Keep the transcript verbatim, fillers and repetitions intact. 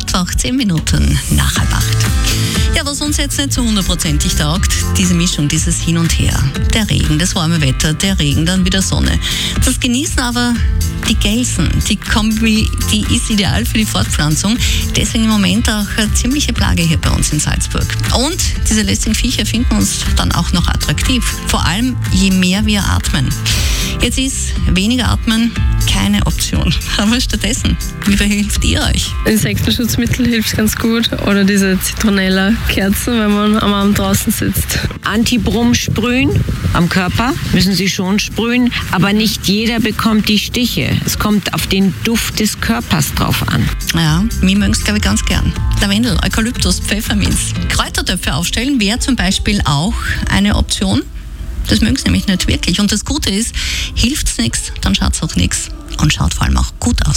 Mittwoch, zehn Minuten nach halb acht. Ja, was uns jetzt nicht so hundertprozentig taugt, diese Mischung, dieses Hin und Her. Der Regen, das warme Wetter, der Regen, dann wieder Sonne. Das genießen aber die Gelsen. Die Kombi, die ist ideal für die Fortpflanzung. Deswegen im Moment auch eine ziemliche Plage hier bei uns in Salzburg. Und diese lästigen Viecher finden uns dann auch noch attraktiv. Vor allem, je mehr wir atmen. Jetzt ist weniger atmen keine Option. Aber stattdessen, wie verhilft ihr euch? Insektenschutzmittel hilft ganz gut. Oder diese Zitronella-Kerzen, wenn man am Abend draußen sitzt. Antibrum sprühen am Körper, müssen Sie schon sprühen. Aber nicht jeder bekommt die Stiche. Es kommt auf den Duft des Körpers drauf an. Ja, mir mögen es, glaube ich, ganz gern. Lavendel, Eukalyptus, Pfefferminz. Kräutertöpfe aufstellen wäre zum Beispiel auch eine Option. Das mögen sie nämlich nicht wirklich. Und das Gute ist, hilft's nichts, dann schaut's auch nichts. Und schaut vor allem auch gut aus.